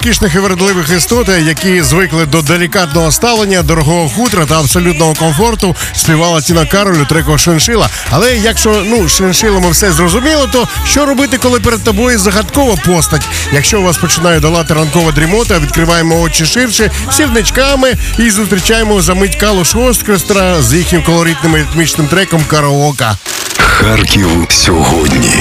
розкішних і вередливих істот, які звикли до делікатного ставлення, дорогого хутра та абсолютного комфорту, співала Тіна Кароль у треку «Шиншила». Але якщо, шиншилами все зрозуміло, то що робити, коли перед тобою загадкова постать? Якщо у вас починає долати ранкова дрімота, відкриваємо очі ширше, сірничками і зустрічаємо за мить Калуш Оркестра з їхнім колоритним і ритмічним треком «Караока». Харків сьогодні.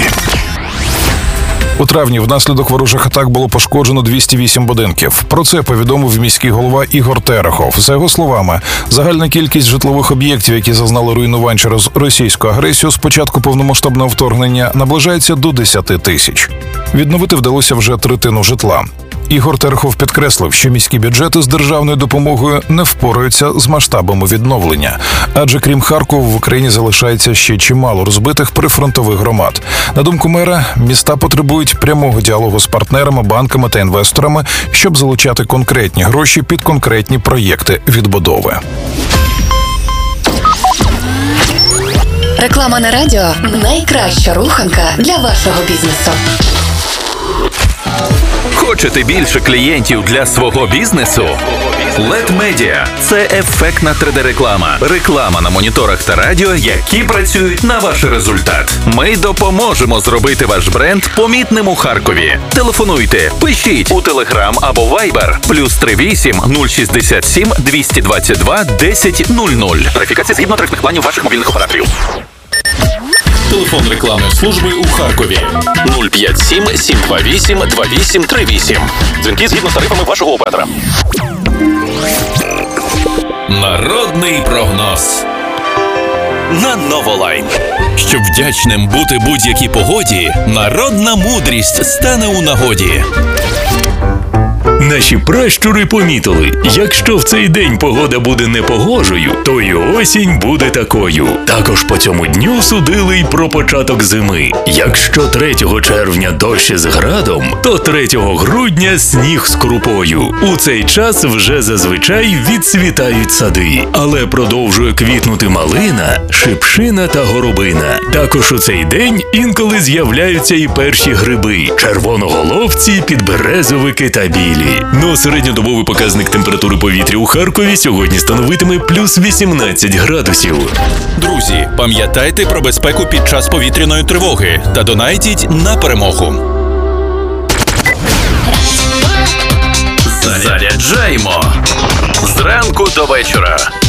У травні внаслідок ворожих атак було пошкоджено 208 будинків. Про це повідомив міський голова Ігор Терехов. За його словами, загальна кількість житлових об'єктів, які зазнали руйнувань через російську агресію з початку повномасштабного вторгнення, наближається до 10 тисяч. Відновити вдалося вже третину житла. Ігор Терехов підкреслив, що міські бюджети з державною допомогою не впораються з масштабами відновлення. Адже крім Харкова в Україні залишається ще чимало розбитих прифронтових громад. На думку мера, міста потребують прямого діалогу з партнерами, банками та інвесторами, щоб залучати конкретні гроші під конкретні проєкти відбудови. Реклама на радіо – найкраща руханка для вашого бізнесу. Хочете більше клієнтів для свого бізнесу? LED Media – це ефектна 3D-реклама. Реклама на моніторах та радіо, які працюють на ваш результат. Ми допоможемо зробити ваш бренд помітним у Харкові. Телефонуйте, пишіть у Telegram або Viber +38 067 222 1000. Тарифікація згідно тарифних планів ваших мобільних операторів. Телефон рекламної служби у Харкові 057 728 2838. Дзвінки згідно з тарифами вашого оператора. Народний прогноз на Новолайн. Щоб вдячним бути будь-якій погоді, народна мудрість стане у нагоді. Наші пращури помітили, якщо в цей день погода буде непогожою, то і осінь буде такою. Також по цьому дню судили й про початок зими. Якщо 3 червня дощ з градом, то 3 грудня сніг з крупою. У цей час вже зазвичай відцвітають сади, але продовжує квітнути малина, шипшина та горобина. Також у цей день інколи з'являються і перші гриби – червоноголовці, підберезовики та білі. Ну, середньодобовий показник температури повітря у Харкові сьогодні становитиме +18 градусів. Друзі, пам'ятайте про безпеку під час повітряної тривоги та донайтіть на перемогу. Заряджаємо! Зранку до вечора.